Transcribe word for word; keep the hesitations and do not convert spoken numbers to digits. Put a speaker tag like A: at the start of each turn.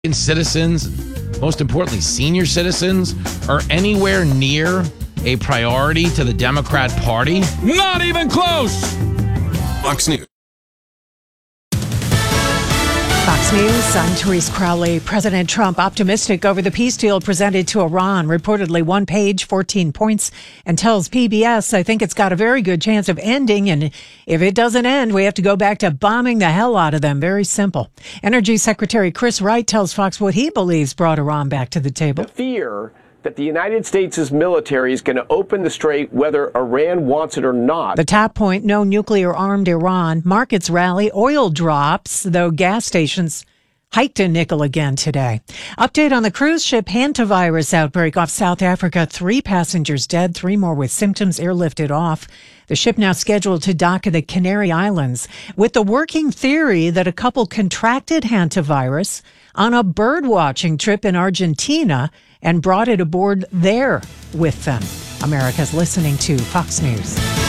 A: citizens, most importantly, senior citizens, are anywhere near a priority to the Democrat Party?
B: Not even close!
C: Fox News.
D: Fox News, I'm Therese Crowley. President Trump optimistic over the peace deal presented to Iran, reportedly one page, fourteen points, and tells P B S, I think it's got a very good chance of ending, and if it doesn't end, we have to go back to bombing the hell out of them. Very simple. Energy Secretary Chris Wright tells Fox what he believes brought Iran back to the table.
E: The fear that the United States' military is going to open the strait whether Iran wants it or not.
D: The top point, no nuclear-armed Iran. Markets rally, oil drops, though gas stations hiked a nickel again today. Update on the cruise ship hantavirus outbreak off South Africa. Three passengers dead, three more with symptoms, airlifted off. The ship now scheduled to dock at the Canary Islands with the working theory that a couple contracted hantavirus on a bird-watching trip in Argentina and brought it aboard there with them. America's listening to Fox News.